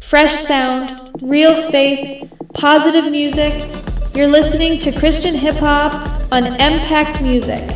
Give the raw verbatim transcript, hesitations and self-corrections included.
fresh sound, real faith, positive music. You're listening to Christian hip hop on Impact Music.